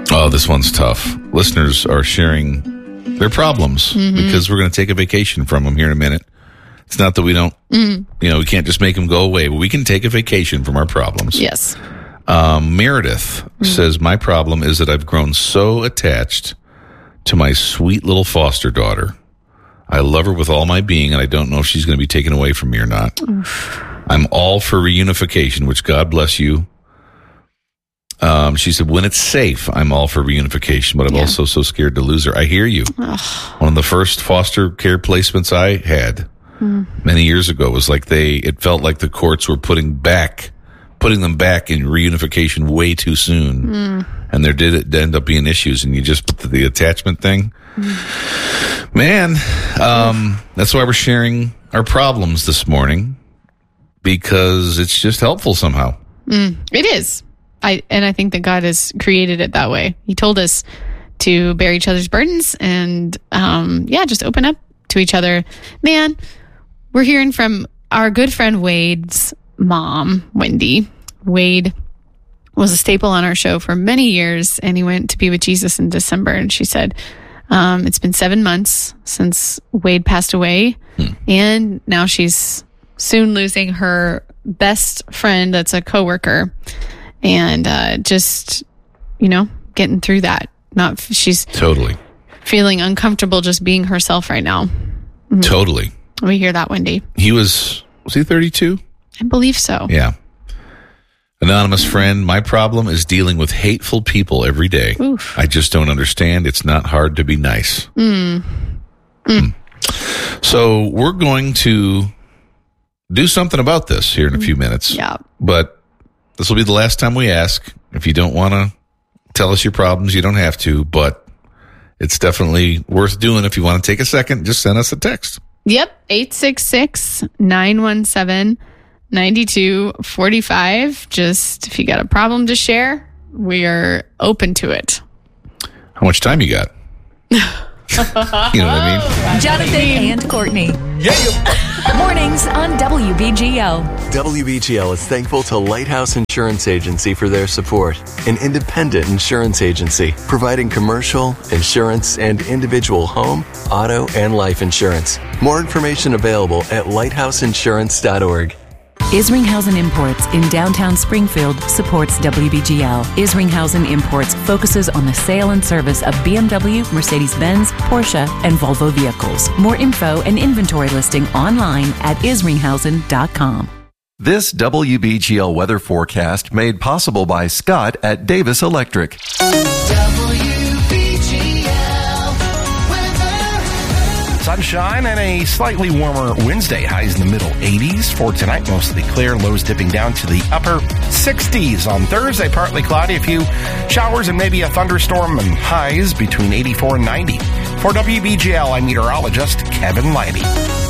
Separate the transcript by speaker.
Speaker 1: Oh, this one's tough. Listeners are sharing their problems because we're going to take a vacation from them here in a minute. It's not that we don't, we can't just make them go away, but we can take a vacation from our problems.
Speaker 2: Yes.
Speaker 1: Meredith says, my problem is that I've grown so attached to my sweet little foster daughter. I love her with all my being, and I don't know if she's going to be taken away from me or not. I'm all for reunification, which God bless you. She said, when it's safe, I'm all for reunification, but I'm also so scared to lose her. I hear you. One of the first foster care placements I had many years ago was like it felt like the courts were putting them back in reunification way too soon. And there did end up being issues, and you just put the attachment thing. Man, that's why we're sharing our problems this morning, because it's just helpful somehow.
Speaker 2: It is. I think that God has created it that way. He told us to bear each other's burdens and, just open up to each other. Man, we're hearing from our good friend Wade's mom, Wendy. Wade was a staple on our show for many years, and he went to be with Jesus in December. And she said, it's been 7 months since Wade passed away, and now she's soon losing her best friend that's a coworker. And getting through that. She's
Speaker 1: totally
Speaker 2: feeling uncomfortable just being herself right now.
Speaker 1: Totally.
Speaker 2: We hear that, Wendy.
Speaker 1: Was he 32?
Speaker 2: I believe so.
Speaker 1: Yeah. Anonymous friend, my problem is dealing with hateful people every day.
Speaker 2: Oof.
Speaker 1: I just don't understand. It's not hard to be nice. So we're going to do something about this here in a few minutes.
Speaker 2: Yeah.
Speaker 1: But this will be the last time we ask. If you don't want to tell us your problems, you don't have to, but it's definitely worth doing. If you want to take a second, just send us a text.
Speaker 2: Yep. 866-917-9245. Just if you got a problem to share, we are open to it.
Speaker 1: How much time you got? You know what I mean?
Speaker 3: Jonathan and Courtney. Mornings on WBGL.
Speaker 4: WBGL is thankful to Lighthouse Insurance Agency for their support. An independent insurance agency providing commercial, insurance, and individual home, auto, and life insurance. More information available at lighthouseinsurance.org.
Speaker 3: Isringhausen Imports in downtown Springfield supports WBGL. Isringhausen Imports focuses on the sale and service of BMW, Mercedes-Benz, Porsche, and Volvo vehicles. More info and inventory listing online at isringhausen.com.
Speaker 5: This WBGL weather forecast made possible by Scott at Davis Electric.
Speaker 6: Sunshine and a slightly warmer Wednesday. Highs in the middle 80s. For tonight, mostly clear. Lows dipping down to the upper 60s. On Thursday, partly cloudy. A few showers and maybe a thunderstorm, and highs between 84 and 90. For WBGL, I'm meteorologist Kevin Leiby.